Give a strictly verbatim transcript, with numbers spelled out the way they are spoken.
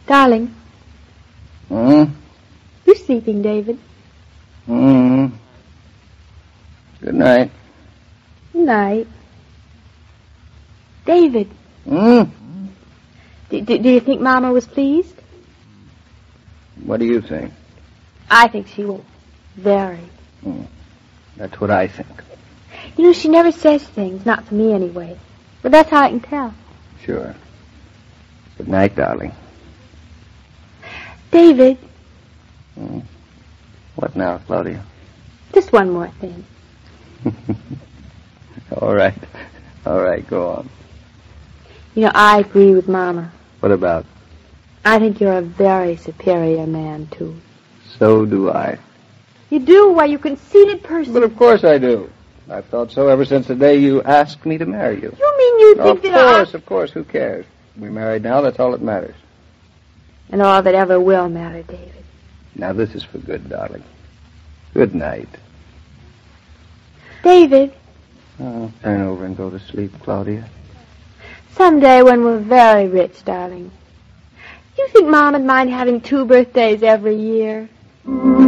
Darling. Hmm? You sleeping, David? Hmm. Good night. Good night. David. Hmm? Do, do, do you think Mama was pleased? What do you think? I think she was. Very. Hmm. That's what I think. You know, she never says things, not to me anyway. But that's how I can tell. Sure. Good night, darling. David. Hmm. What now, Claudia? Just one more thing. All right. All right, go on. You know, I agree with Mama. What about? I think you're a very superior man, too. So do I. You do? Why, you conceited person. But of course I do. I've thought so ever since the day you asked me to marry you. You mean you think of that I... Of course, of course. Who cares? We're married now. That's all that matters. And all that ever will matter, David. Now, this is for good, darling. Good night. David. Oh, turn over and go to sleep, Claudia. Someday when we're very rich, darling. You think Mom would mind having two birthdays every year?